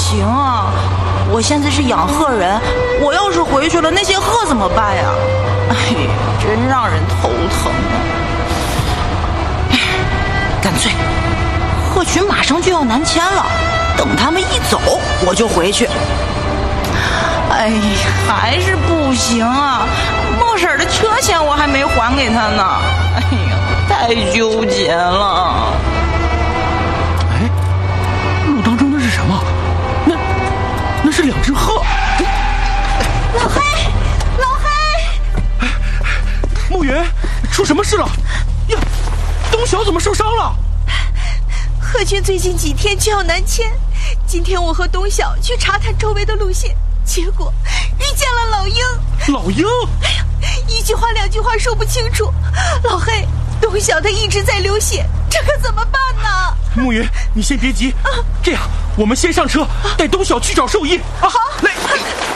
行啊！我现在是养鹤人，我要是回去了，那些鹤怎么办呀？哎呀，真让人头疼啊！干脆，鹤群马上就要南迁了，等他们一走，我就回去。哎呀，还是不行啊！莫婶的车钱我还没还给他呢。哎呀，太纠结了。 哎，路当中那是什么？那是2只鹤。 老黑，老黑！ 暮云，出什么事了？呀，东晓怎么受伤了？ 鹤群最近几天就要南迁，今天我和东晓去查探周围的路线，结果遇见了老鹰。 老鹰？ 哎呀，一句话2句话说不清楚。老黑，东晓他一直在流血，这可怎么办呢？ 暮云，你先别急，这样我们先上车，带东晓去找兽医。 好， 来。